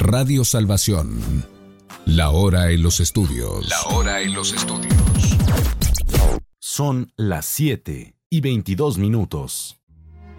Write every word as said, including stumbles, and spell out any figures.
Radio Salvación. La hora en los estudios. La hora en los estudios. Son las siete y veintidós minutos.